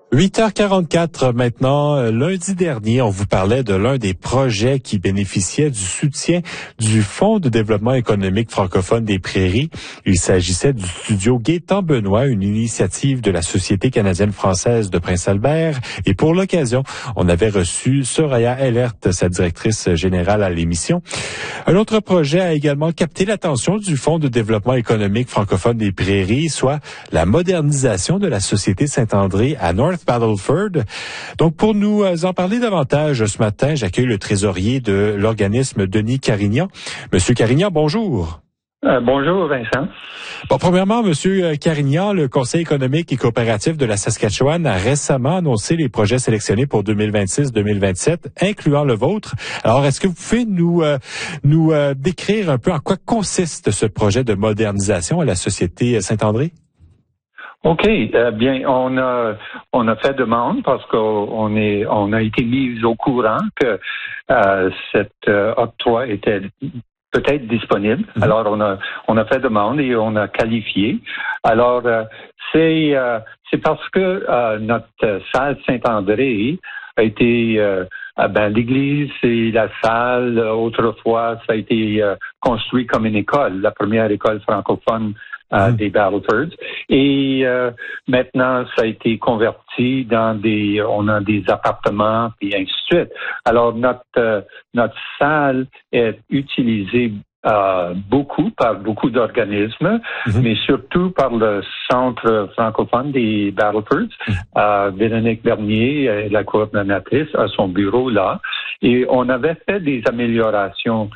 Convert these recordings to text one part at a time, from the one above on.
8h44 maintenant. Lundi dernier, on vous parlait de l'un des projets qui bénéficiait du soutien du Fonds de développement économique francophone des Prairies. Il s'agissait du studio Gaétan-Benoît, une initiative de la Société canadienne-française de Prince-Albert. Et pour l'occasion, on avait reçu Soraya Ellert, sa directrice générale à l'émission. Un autre projet a également capté l'attention du Fonds de développement économique francophone des Prairies, soit la modernisation de la Société Saint-André à North Battleford. Donc, pour nous en parler davantage ce matin, j'accueille le trésorier de l'organisme, Denis Carignan. Monsieur Carignan, bonjour. Bonjour, Vincent. Bon, premièrement, Monsieur Carignan, le Conseil économique et coopératif de la Saskatchewan a récemment annoncé les projets sélectionnés pour 2026-2027, incluant le vôtre. Alors, est-ce que vous pouvez nous décrire un peu en quoi consiste ce projet de modernisation à la Société Saint-André? OK. Bien, on a fait demande parce qu'on a été mis au courant que cet octroi était peut-être disponible. Mm-hmm. Alors, on a fait demande et on a qualifié. Alors, c'est parce que notre salle Saint-André a été l'église et la salle, autrefois, ça a été construit comme une école, la première école francophone des Battlefords. Et maintenant, ça a été converti on a des appartements et ainsi de suite. Alors, notre salle est utilisée beaucoup par beaucoup d'organismes, mais surtout par le Centre francophone des Battlefords. Véronique Bernier, la coordonnatrice, a son bureau là. Et on avait fait des améliorations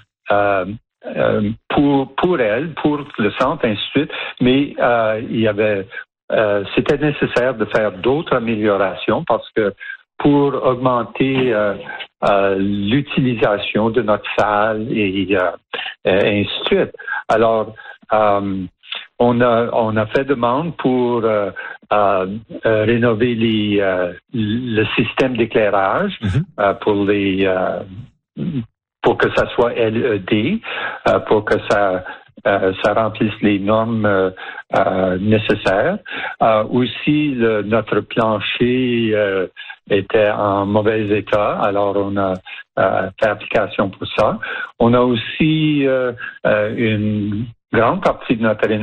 pour elle, pour le centre, ainsi de suite, mais c'était nécessaire de faire d'autres améliorations parce que pour augmenter l'utilisation de notre salle et ainsi de suite. Alors, on a fait demande pour rénover le système d'éclairage pour que ça soit LED, pour que ça remplisse les normes nécessaires. Aussi, notre plancher était en mauvais état, alors on a fait application pour ça. On a aussi une grande partie de notre